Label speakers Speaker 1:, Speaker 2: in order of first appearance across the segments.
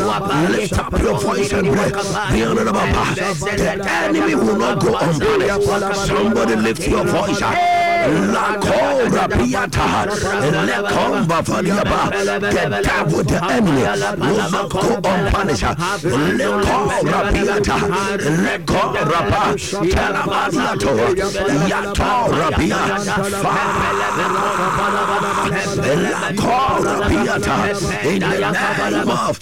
Speaker 1: Lift up your voice and pray. The enemy will not go unpunished. Somebody lift your voice. La cobra piata, le comba fadiaba. The devil, the enemy, will not go unpunished. Le cobra piata, le cobra pa, telabadiato, yato rabia, la cobra piata. In the name of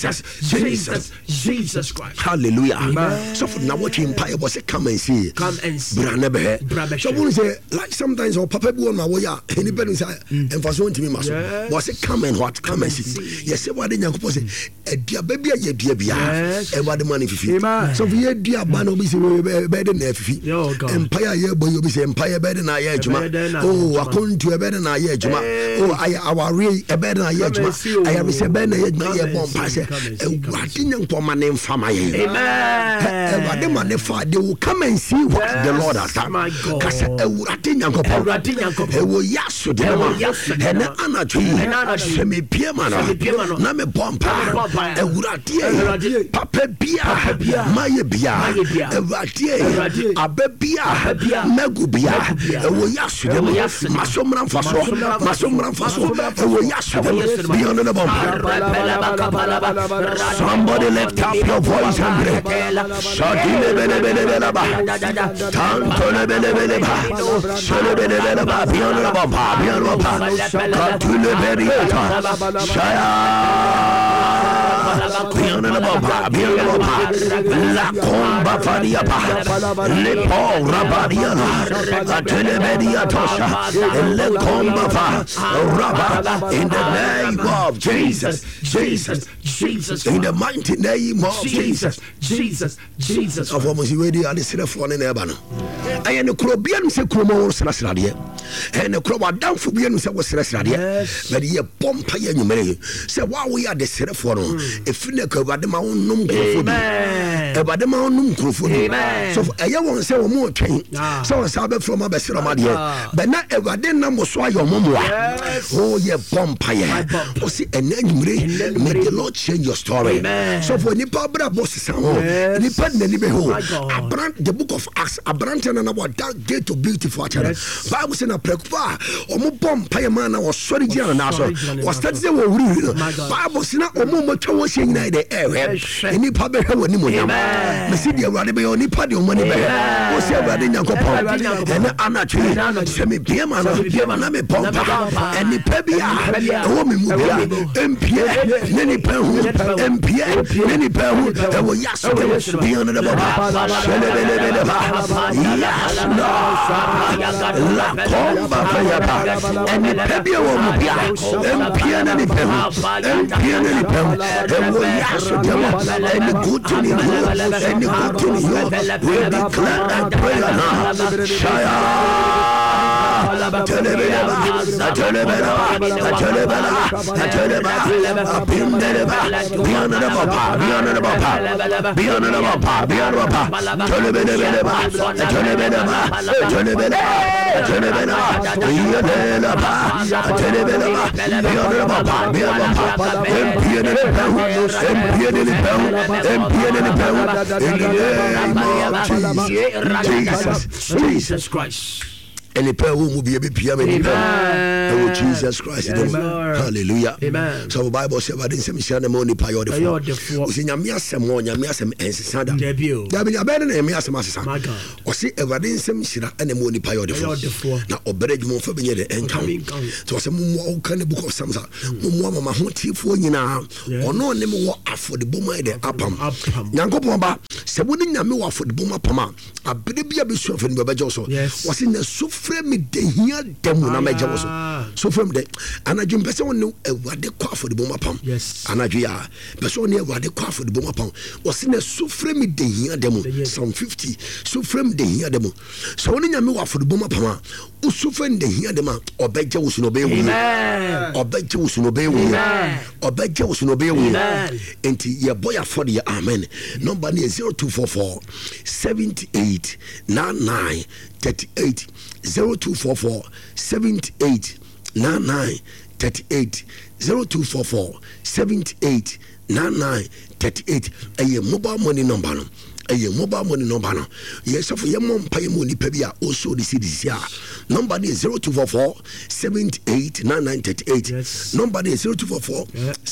Speaker 1: Jesus Christ. Hallelujah. So for now, what you empire was it? Come and see. Branabe. So we say like sometimes our papa be on my way. Anybody say and for so to me maso. Was it come and what? Come and see. Yes, what did you say? A dear baby, a dear bia. And what the money fifi. So we had dear bano be better than fifi. Empire ye boy you be say empire better than I juma. Oh, I couldn't do a better than I juma. Oh, I our re a better than I juma. I have a better than I bomb pass. What didn't for my name for my they will come and see what the Lord has done. Because will yasu and anarchy semi piemano name bomba papa bia my bia abebia megubia will yasu masomran faso will yasu beyond the bomb. Somebody lift up your voice and pray. Shadile bele bele bele ba, tantole bele bele ba, shele bele bele ba, biano ba, katule bele ba, shaya. La comba fadia pa, le po rabadia, atele bedia tosha, le comba fa, raba. In the name of Jesus, in the mighty name of Jesus. Of almost ready at the telephone in Ebano. I am a Crobian Secumo Srasradia, and a Croba down for Bian was Srasradia, but ye pompa you may say, while we are the telephone, if you never about the mountain num about the mountain num. So I won't say more train. So I saw from a best but not ever then number so your mumwa. Oh, yeah, pompa. And then make the Lord change your story. So for Nipa bosses, the book of Acts, a branch and about that gate to beautiful. Bible said a prepa or Mupom Payamana was sorry, was that they were real. Bible said not a moment to washing the air. Any public when you Messidia Radibe only party on money. Was ever in Yankopon and Anna semi Piamana, me pompa, and the Pebia, a woman MP, many pounds, MP, many pounds, there were yes, beyond the La comba and the Pebia MP and the and the good to you, and the good to you, we declare and pray now. Shaya. Jesus Christ. And the prayer will be a bit oh Jesus Christ. Hallelujah. Amen. So the Bible says, I didn't say, Michelle, the money pay or the four. We say, Yamiasam, Yamiasam, and Sanda. Debut. There be a better name, Yasam. My God. Or say, Evadin, Shira, and the money pay or the four. Now, Obed, you won't forget the income. To some more kind of book of Samsa. Mumma, Mahoti for you now. Or no name for the Boma, the Apam. Yanko Pomba, Sabuni Yamu for the Boma Pama. A baby bishop in Babajoso. Yes. Was in the Sufremi de here, Demuna Majoso. So from the Anajum person knew what they call for the Boma Pam. Yes. Anajia, person near what they call for the Boma Pam. Was in a Sufremi de here, demo, some 50. Sufrem de here, demo. So only Yamu for the Boma Pama. Usufren de here, dema, or Beja was no baby. Or Beja was no baby. Or Beja was no baby. And your boy for the Amen. Number 0244 78 99 38 0244 78 99 38 0244 78 9938 ɛyɛ mobile money number no. Mobile money number no. Yes, for your mom pay money pebia also the CDC. Number is 0244 78 9938.
Speaker 2: Yes.
Speaker 1: Number is 0244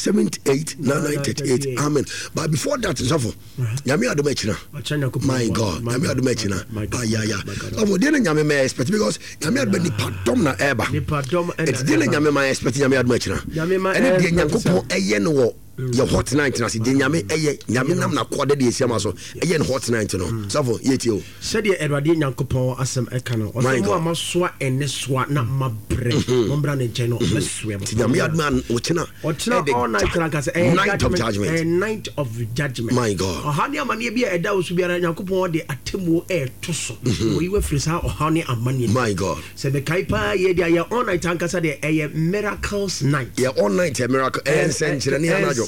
Speaker 1: 78 9938. Amen. But before that, Safo, Yami Adumechina. My God, Yami Adumechina. Yeah. Of didn't Yami may expect because Yami had been the Padomna Eba. It's dealing Yami my expect Yami Adumechina. And it didn't go a yen. Your hot night na si de nyame nam na kwade de esiama so eye hot night no safo yetio
Speaker 2: said the Edward Nyankopon asem eka no oso amasoa ene soa na mabre mombra ne nche no mesue
Speaker 1: nyame adman ochina
Speaker 2: all night like say
Speaker 1: night of judgment
Speaker 2: a night of judgment.
Speaker 1: My God,
Speaker 2: ohane amane bia eda osu biara Nyankopon de atemu to so we we frisa ohane amane.
Speaker 1: My God,
Speaker 2: say the kaipa ye dia ya all night ankasa de miracles night.
Speaker 1: Yeah, all night a miracle century ni anajo.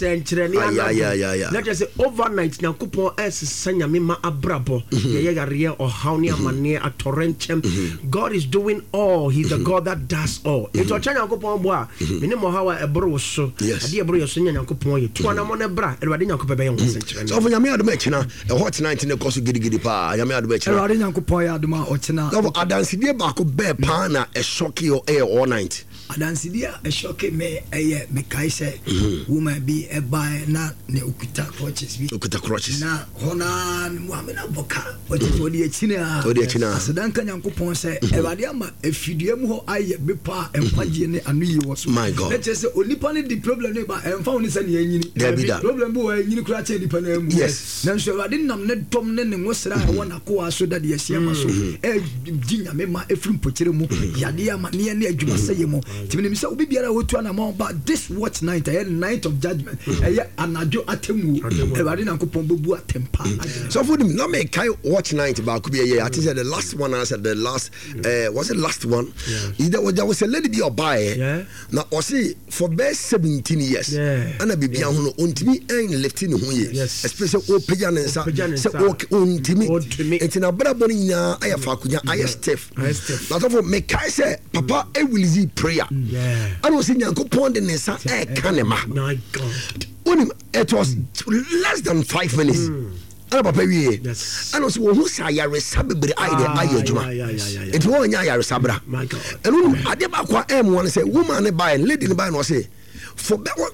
Speaker 2: Yeah. Let us say overnight Nyankopon sanya mema abrabo ye yare ohawne amane atorenchem. God is doing all. He's the God that does all. It o Nyankopon bo a mene mo hawa ebro so ade ebro ye so Nyankopon ye tuana mo ne bra Edward Nyankopon be ye nsenkyere.
Speaker 1: So for nyame adoma china a hot night ne koso gidigidi pa nyame adoma china
Speaker 3: Edward Nyankopon ya adoma o china.
Speaker 1: So adansidie ba ko be pa na e shock you all night.
Speaker 3: Adansidie a shock me me kai say woman be e buy na ne okuta crutches na hona muamena boka odi achina asedanka Nyankopon say Edward ama efidie mu ho aye bepa empagye ne anuyi wo so.
Speaker 1: My God,
Speaker 3: let us say onipa ne the problem ne ba emfa woni say ne anyini problem bo anyini kura che nipa na mu na so Edward nam ne dom ne ngosra wona ko aso da de asiama so ginyame ma efrim pokyere mu yade ama ne ne adwuma seye mu timi say obi biara wotu na mo ba this watch night night of judgment anajo atemu Edward Nyankopon bebu atempa.
Speaker 1: So for them, not make kai watch night ba could be I think the last one I said the last was it last one? There was a lady be or buy now or see for best 17 years and I be bia ho ontimi en lifting ho ye especially o pagya ne sa say o ontimi etina bra boni na aya fa kunya aya stiff now for make kai say papa e will easy prayer I don't see Nyankopon de ne sa e kanema.
Speaker 2: My God,
Speaker 1: it was less than 5 minutes. And papa we and also who say ya resabebre aye juma it won ya resabra.
Speaker 2: My God,
Speaker 1: and adeba kwa m1 say woman ne buy lady ne buy no say for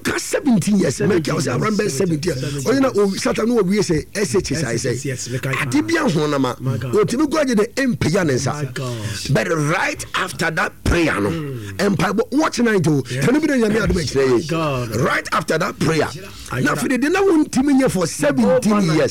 Speaker 1: 17 years make us around 17 years o na o satan no we say SHS I say adibia ho na ma o timi gwaje de empia ne nsa but right after that prayer no empire watch night o can be nyame adom akire right after that prayer na for the na won timi nye for 17 years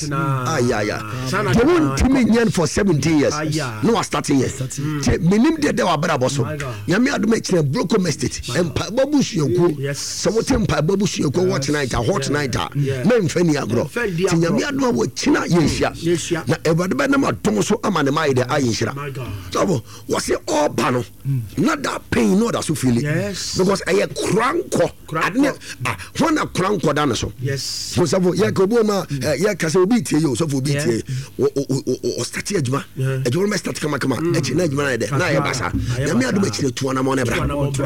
Speaker 1: they won timi nye for 17 years no starting here minim de wa bra boso nyame adom akire broko estate empire babusu yanku so what empire babusu yanku watch night a hot night men fani agro ti nyame adom wo china yeshia na everybody be na madom so amane mai de ayinshira so was it all bano not that pain no that so feel it because I cranko when a cranko down so for some ya ko bo ma ya ka so bi tie yo so for bi tie o start adwuma adwuma me start kama e chi na adwuma na de na ya basa ya me adwuma chi tuana mo ne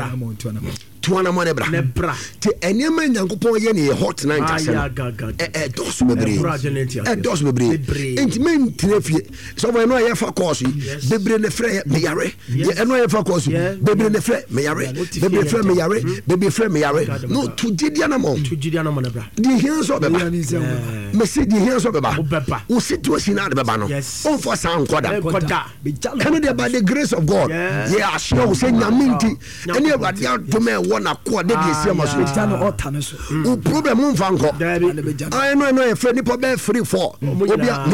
Speaker 1: bra te enema Nyankopon ye ne hot night asem dos bebre intimate trefie so for no ya fa course bebre ne frɛ me yare ye no ya fa course bebre ne frɛ me yare bebre frɛ me yare no to gidia na mo ne bra di hands up beba me say di hands up beba o situation na beba no on for san koda can be by the grace of God yeah sure say nyaminti any everybody to me wona ko de di sia maso o problem mfa nko I know e frɛ nipa be free for obi